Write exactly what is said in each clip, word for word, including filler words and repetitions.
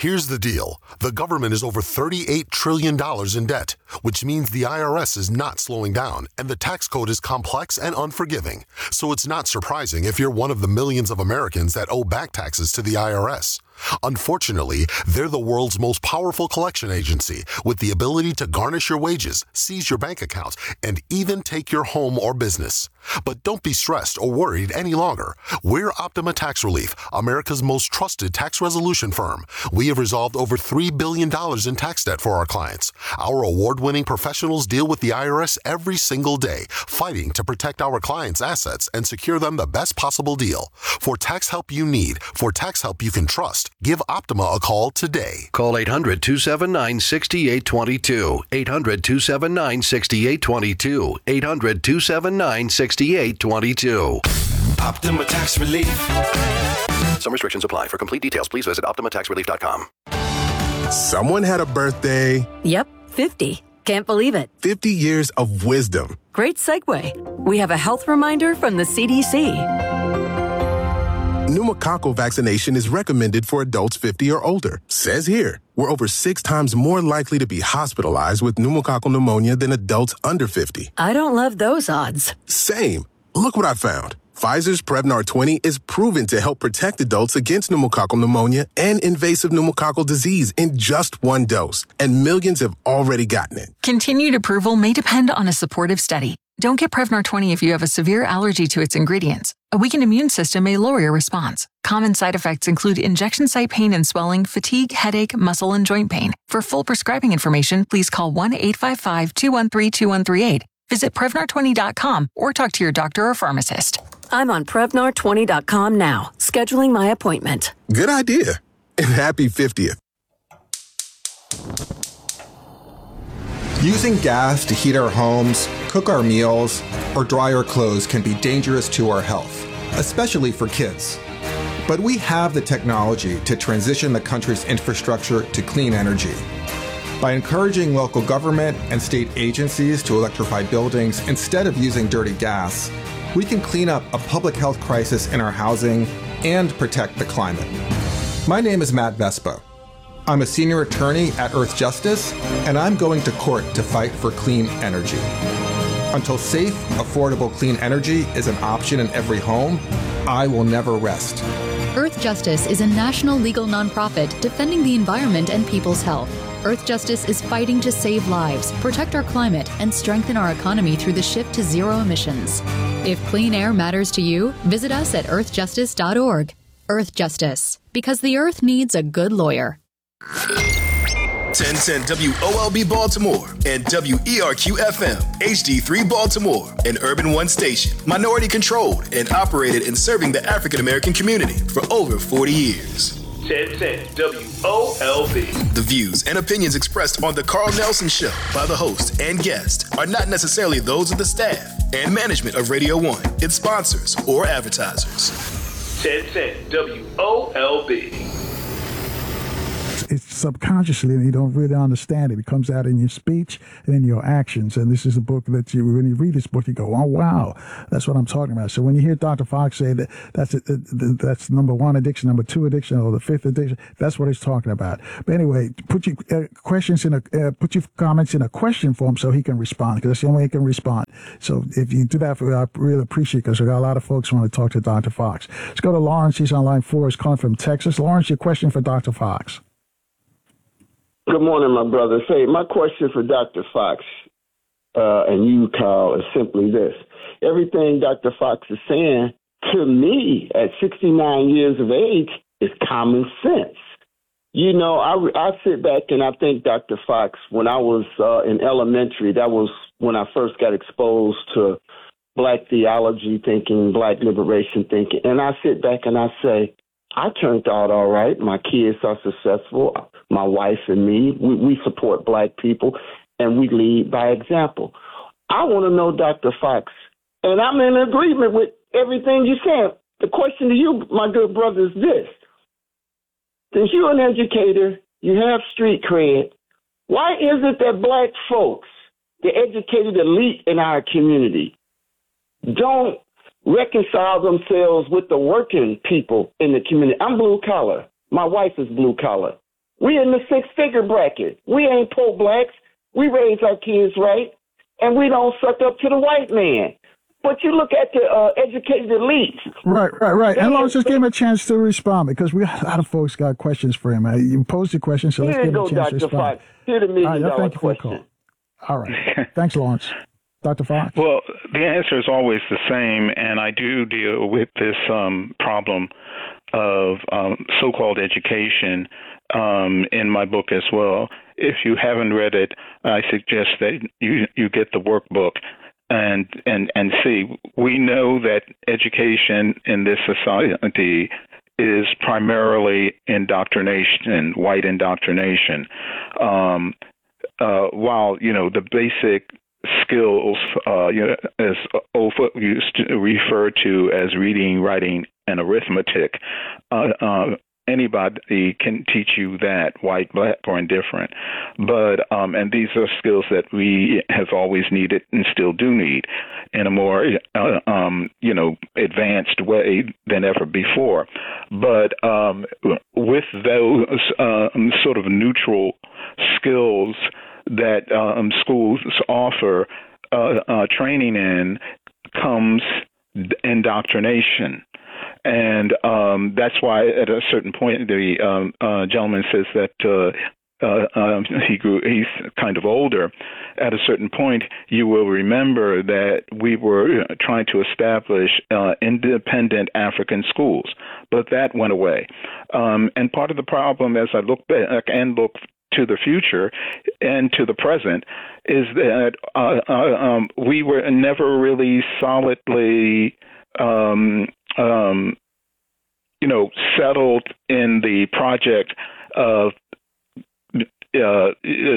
Here's the deal. The government is over thirty-eight trillion dollars in debt, which means the I R S is not slowing down, and the tax code is complex and unforgiving. So it's not surprising if you're one of the millions of Americans that owe back taxes to the I R S. Unfortunately, they're the world's most powerful collection agency with the ability to garnish your wages, seize your bank accounts, and even take your home or business. But don't be stressed or worried any longer. We're Optima Tax Relief, America's most trusted tax resolution firm. We have resolved over three billion dollars in tax debt for our clients. Our award-winning professionals deal with the I R S every single day, fighting to protect our clients' assets and secure them the best possible deal. For tax help you need, for tax help you can trust, give Optima a call today. Call eight hundred, two seven nine, six eight two two. eight hundred, two seven nine, six eight two two. eight hundred, two seven nine, six eight two two. Optima Tax Relief. Some restrictions apply. For complete details, please visit optima tax relief dot com. Someone had a birthday. Yep, fifty. Can't believe it. fifty years of wisdom. Great segue. We have a health reminder from the C D C. Pneumococcal vaccination is recommended for adults fifty or older. Says here, we're over six times more likely to be hospitalized with pneumococcal pneumonia than adults under fifty. I don't love those odds. Same. Look what I found. Pfizer's Prevnar twenty is proven to help protect adults against pneumococcal pneumonia and invasive pneumococcal disease in just one dose. And millions have already gotten it. Continued approval may depend on a supportive study. Don't get Prevnar twenty if you have a severe allergy to its ingredients. A weakened immune system may lower your response. Common side effects include injection site pain and swelling, fatigue, headache, muscle, and joint pain. For full prescribing information, please call one eight five five, two one three, two one three eight. Visit Prevnar twenty dot com or talk to your doctor or pharmacist. I'm on Prevnar twenty dot com now, scheduling my appointment. Good idea. And happy fiftieth. Using gas to heat our homes, cook our meals, or dry our clothes can be dangerous to our health, especially for kids. But we have the technology to transition the country's infrastructure to clean energy. By encouraging local government and state agencies to electrify buildings instead of using dirty gas, we can clean up a public health crisis in our housing and protect the climate. My name is Matt Vespa. I'm a senior attorney at Earth Justice, and I'm going to court to fight for clean energy. Until safe, affordable clean energy is an option in every home, I will never rest. Earth Justice is a national legal nonprofit defending the environment and people's health. Earth Justice is fighting to save lives, protect our climate, and strengthen our economy through the shift to zero emissions. If clean air matters to you, visit us at earth justice dot org. Earth Justice, because the earth needs a good lawyer. ten ten W O L B Baltimore and W E R Q F M H D three Baltimore, an Urban One station, minority controlled and operated in serving the African American community for over forty years. ten ten W O L B. The views and opinions expressed on the Carl Nelson Show by the host and guest are not necessarily those of the staff and management of Radio One, its sponsors, or advertisers. ten ten W O L B. It's subconsciously, and you don't really understand it. It comes out in your speech and in your actions. And this is a book that you, when you read this book, you go, oh, wow, that's what I'm talking about. So when you hear Doctor Fox say that that's a, that's number one addiction, number two addiction, or the fifth addiction, that's what he's talking about. But anyway, put your uh, questions in a, uh, put your comments in a question form so he can respond, because that's the only way he can respond. So if you do that, for, I really appreciate it, because we got a lot of folks who want to talk to Doctor Fox. Let's go to Lawrence. He's on line four. He's calling from Texas. Lawrence, your question for Doctor Fox. Good morning, my brother. Say, my question for Doctor Fox uh, and you, Carl, is simply this. Everything Doctor Fox is saying, to me, at sixty-nine years of age, is common sense. You know, I, I sit back and I think, Doctor Fox, when I was uh, in elementary, that was when I first got exposed to black theology thinking, black liberation thinking. And I sit back and I say, I turned out all right. My kids are successful. My wife and me, we, we support black people, and we lead by example. I want to know, Doctor Fox, and I'm in agreement with everything you said. The question to you, my good brother, is this. Since you're an educator, you have street cred, why is it that black folks, the educated elite in our community, don't reconcile themselves with the working people in the community? I'm blue collar. My wife is blue collar. We in the six-figure bracket. We ain't poor blacks. We raise our kids right, and we don't suck up to the white man. But you look at the uh, educated elites. Right, right, right. And let's just give him a chance to respond, because we a lot of folks got questions for him. Uh, you posed your question, so let's Here give him go, a chance Doctor to respond. Fox. Here's a million All right, dollar thank you for question. the call. All right. Thanks, Lawrence. Doctor Fox? Well, the answer is always the same, and I do deal with this um, problem of um, so-called education um, in my book as well. If you haven't read it, I suggest that you, you get the workbook and, and, and see. We know that education in this society is primarily indoctrination, white indoctrination. Um, uh, while, you know, the basic skills, uh, you know, as Ofa used to refer to as reading, writing, and arithmetic, uh, uh, anybody can teach you that, white, black, or indifferent. But um, and these are skills that we have always needed and still do need in a more uh, um, you know advanced way than ever before. But um, with those um, sort of neutral skills that um, schools offer uh, uh, training in comes indoctrination. And um, that's why at a certain point, the um, uh, gentleman says that uh, uh, um, he grew, he's kind of older. At a certain point, you will remember that we were trying to establish uh, independent African schools, but that went away. Um, and part of the problem, as I look back and look to the future and to the present, is that uh, uh, um, we were never really solidly um, um, you know, settled in the project of uh,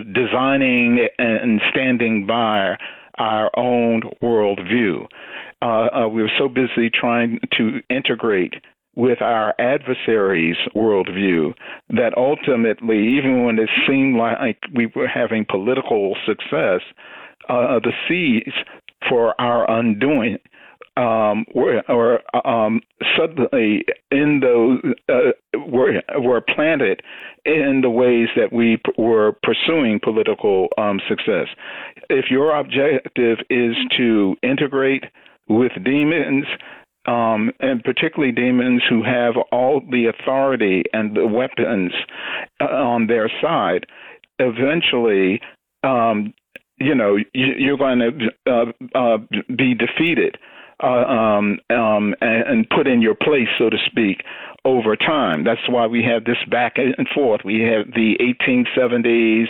designing and standing by our own worldview. Uh, uh, we were so busy trying to integrate with our adversaries' worldview that ultimately, even when it seemed like we were having political success, uh, the seeds for our undoing Um, were, or um, suddenly in those uh, were were planted in the ways that we p- were pursuing political um, success. If your objective is to integrate with demons, um, and particularly demons who have all the authority and the weapons uh, on their side, eventually, um, you know, you, you're going to uh, uh, be defeated. Uh, um, um, and, and put in your place, so to speak, over time. That's why we have this back and forth. We have the eighteen seventies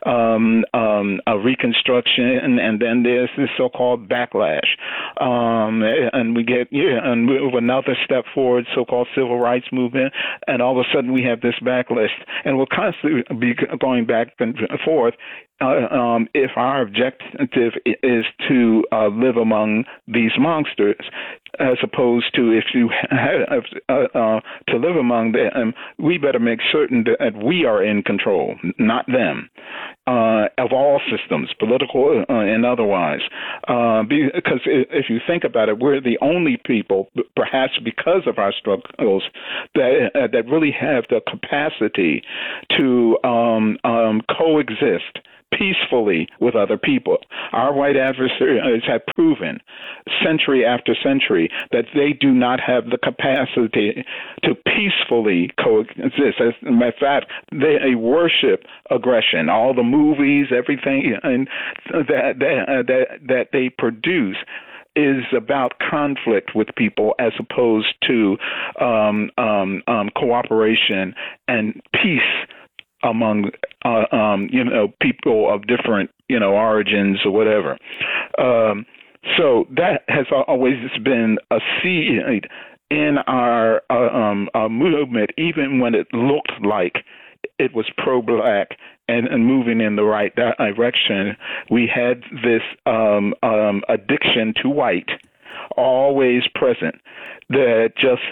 um, um, a Reconstruction, and then there's this so-called backlash. Um, and we get, yeah, and move another step forward, so-called civil rights movement, and all of a sudden we have this backlash. And we'll constantly be going back and forth. Uh, um, if our objective is to uh, live among these monsters, as opposed to if you have uh, uh, to live among them, we better make certain that we are in control, not them, uh, of all systems, political uh, and otherwise. Uh, because if you think about it, we're the only people, perhaps because of our struggles, that uh, that really have the capacity to um, um, coexist peacefully with other people. Our white adversaries have proven century after century that they do not have the capacity to peacefully coexist. As a matter of fact, they worship aggression. All the movies, everything and that that that, that they produce is about conflict with people as opposed to um, um, um, cooperation and peace among, uh, um, you know, people of different, you know, origins or whatever. Um, so that has always been a seed in our uh, um, uh, movement, even when it looked like it was pro-black and, and moving in the right direction. We had this um, um, addiction to white always present that just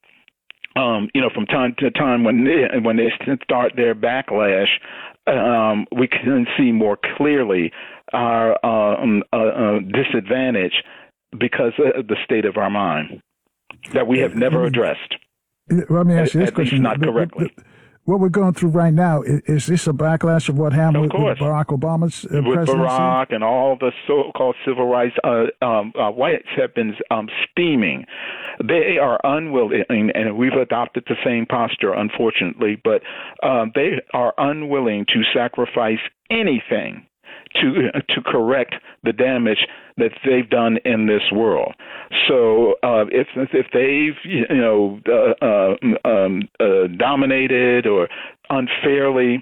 Um, you know, from time to time when they, when they start their backlash, um, we can see more clearly our um, uh, uh, disadvantage because of the state of our mind that we have never addressed. Let me ask you this at question. Least not correctly. what we're going through right now, is, is this a backlash of what happened with, with Barack Obama's uh, with presidency? Barack and all the so-called civil rights, uh, um, uh, whites have been um, steaming. They are unwilling, and we've adopted the same posture, unfortunately, but um, they are unwilling to sacrifice anything to to correct the damage that they've done in this world. So uh, if if they've you know uh, uh, um, uh, dominated or unfairly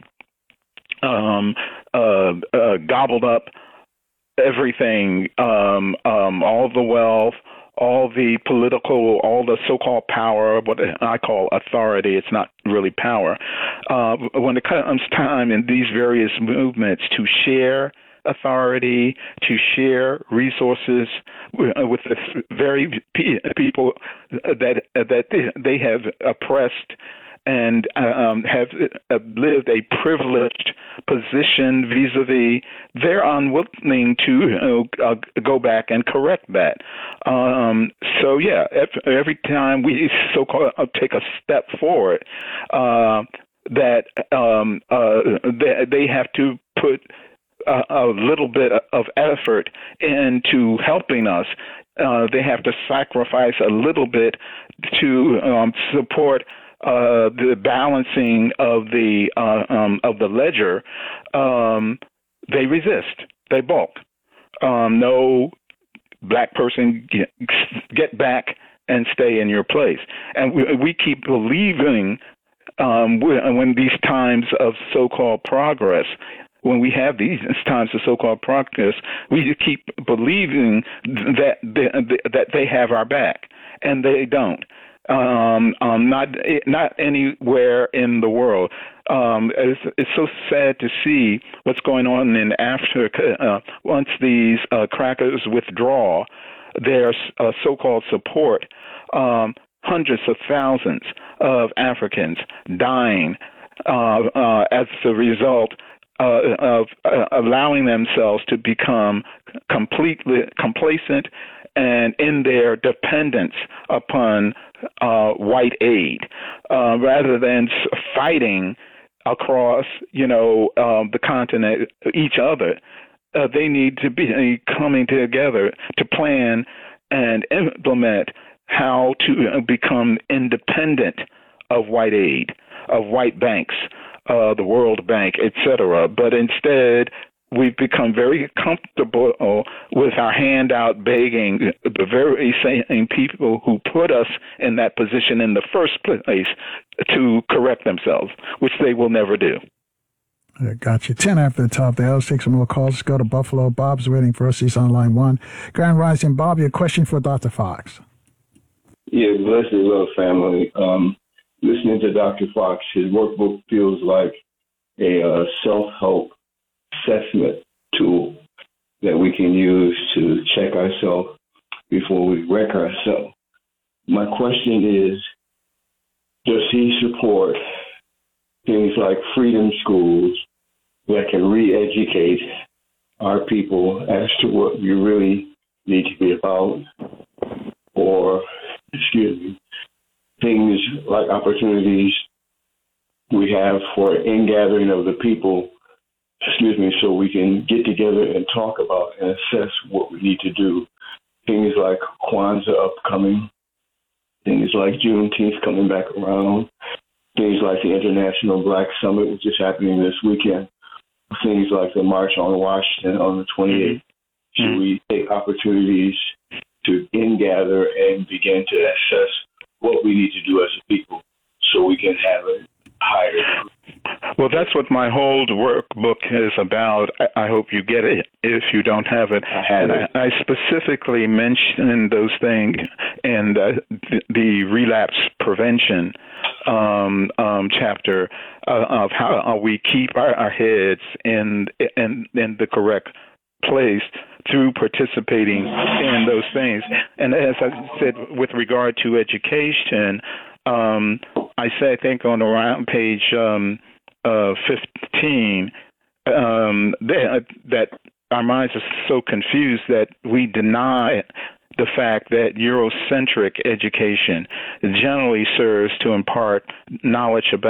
um, uh, uh, gobbled up everything, um, um, all the wealth, all the political, all the so-called power, what I call authority, it's not really power. Uh, when it comes time in these various movements to share authority, to share resources with the very people that that they have oppressed and um, have lived a privileged position vis-a-vis, they're unwilling to uh, go back and correct that. Um, so, yeah, every time we so-called take a step forward, uh, that um, uh, they, they have to put a, a little bit of effort into helping us. Uh, they have to sacrifice a little bit to um, support Uh, the balancing of the uh, um, of the ledger. Um, they resist. They balk. Um, no black person get, get back and stay in your place. And we, we keep believing um, when these times of so-called progress, when we have these times of so-called progress, we keep believing that they, that they have our back, and they don't. Um, um, not not anywhere in the world. Um, it's, it's so sad to see what's going on in Africa. Uh, once these uh, crackers withdraw their uh, so-called support, um, hundreds of thousands of Africans dying uh, uh, as a result uh, of uh, allowing themselves to become completely complacent and in their dependence upon uh, white aid, uh, rather than fighting across, you know, um, the continent, each other. Uh, they need to be coming together to plan and implement how to become independent of white aid, of white banks, uh, the World Bank, et cetera. But instead, we've become very comfortable with our handout begging the very same people who put us in that position in the first place to correct themselves, which they will never do. I got you. ten after the top there. Let's take some more calls. Let's go to Buffalo. Bob's waiting for us. He's on line one. Grand Rising. Bob, your question for Doctor Fox. Yeah, bless your love, family. Um, listening to Doctor Fox, his workbook feels like a uh, self-help assessment tool that we can use to check ourselves before we wreck ourselves. My question is, does he support things like freedom schools that can re-educate our people as to what we really need to be about? Or, excuse me, things like opportunities we have for ingathering of the people, excuse me, so we can get together and talk about and assess what we need to do. Things like Kwanzaa upcoming, things like Juneteenth coming back around, things like the International Black Summit, which is happening this weekend, things like the March on Washington on the twenty-eighth. Mm-hmm. Should we take opportunities to ingather and begin to assess what we need to do as a people so we can have a higher. Well, that's what my whole workbook is about. I hope you get it if you don't have it. I have it. I specifically mentioned those things in the, the relapse prevention um, um, chapter uh, of how we keep our, our heads in, in in the correct place through participating in those things. And as I said, with regard to education, um, I say, I think on around page um, uh, fifteen, um, that, that our minds are so confused that we deny the fact that Eurocentric education generally serves to impart knowledge about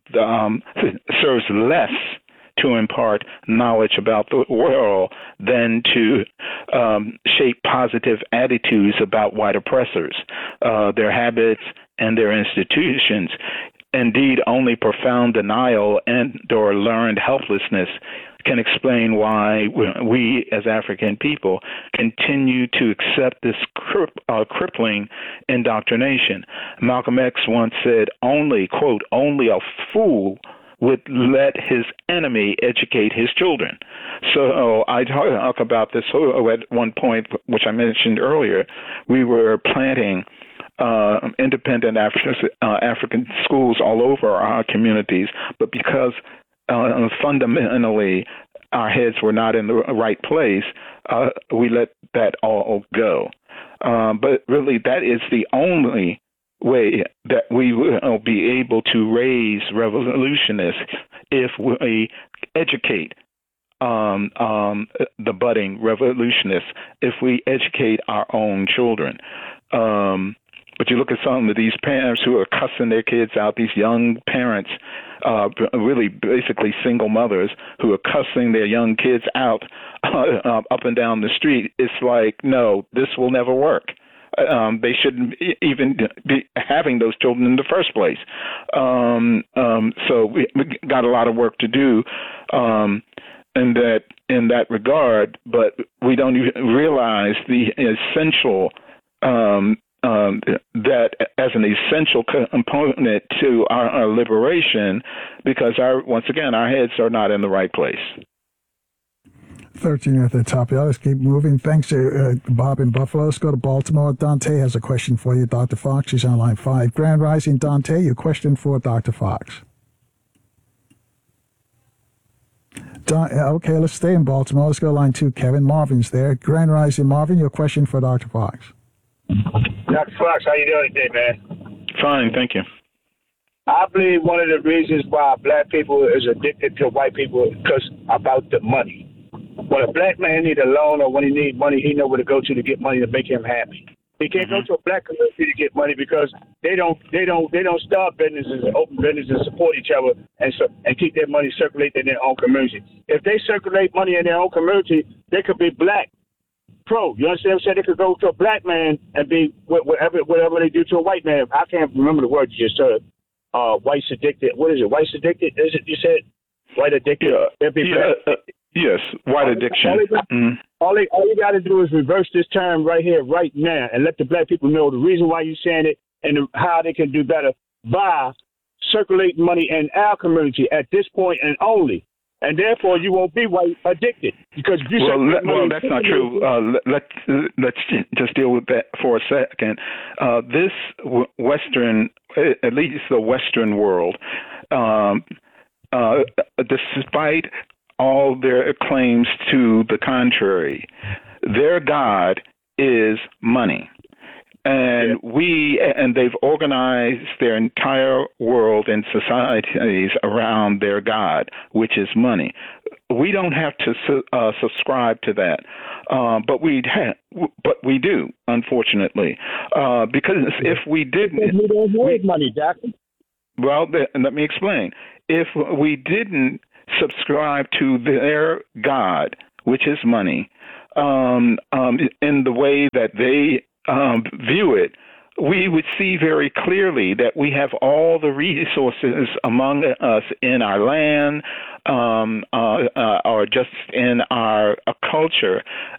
um, serves less to impart knowledge about the world than to um, shape positive attitudes about white oppressors, uh, their habits, and their institutions. Indeed, only profound denial and or learned helplessness can explain why we as African people continue to accept this cri- uh, crippling indoctrination. Malcolm X once said, only, quote, only a fool would let his enemy educate his children. So I talk about this at one point, which I mentioned earlier. We were planting uh, independent Af- uh, African schools all over our communities, but because uh, fundamentally our heads were not in the right place, uh, we let that all go. Uh, but really, that is the only way that we will be able to raise revolutionists if we educate um, um, the budding revolutionists, if we educate our own children. Um, but you look at some of these parents who are cussing their kids out, these young parents, uh, really basically single mothers who are cussing their young kids out uh, up and down the street. It's like, no, this will never work. Um, they shouldn't even be having those children in the first place. Um, um, so we, we got a lot of work to do um, in that in that regard, but we don't even realize the essential um, um, that as an essential component to our, our liberation, because our once again our heads are not in the right place. thirteen at the top. Yeah, let's keep moving. Thanks to uh, Bob in Buffalo. Let's go to Baltimore. Dante has a question for you, Doctor Fox. He's on line five. Grand Rising, Dante, your question for Doctor Fox. Don, okay, let's stay in Baltimore. Let's go to line two. Kevin, Marvin's there. Grand Rising, Marvin, your question for Doctor Fox. Doctor Fox, how you doing today, man? Fine, thank you. I believe one of the reasons why black people is addicted to white people is because about the money. When a black man need a loan or when he need money, he know where to go to to get money to make him happy. He can't mm-hmm. go to a black community to get money because they don't they don't they don't start businesses and open businesses and support each other and so, and keep their money circulating in their own community. If they circulate money in their own community, they could be black pro. You understand what I'm saying? They could go to a black man and be whatever whatever they do to a white man. I can't remember the word you just said. Uh, white addicted. What is it? White addicted? Is it? You said white addicted. Yeah. yeah uh, yes. White addiction. All, all, mm. all, they, all you got to do is reverse this term right here, right now, and let the black people know the reason why you're saying it and the, how they can do better by circulating money in our community at this point and only. And therefore, you won't be white addicted because if you well, let, well, that's not true. Uh, let, let's just deal with that for a second. Uh, this Western, at least the Western world, um, uh, despite all their claims to the contrary, their God is money. And we, and they've organized their entire world and societies around their God, which is money. We don't have to su- uh, subscribe to that, uh, but we ha- but we do, unfortunately, uh, because if we didn't, we don't need money, Jack. Well, th- let me explain. If we didn't subscribe to their God, which is money, um, um, in the way that they Um, view it, we would see very clearly that we have all the resources among us in our land um, uh, uh, or just in our uh, culture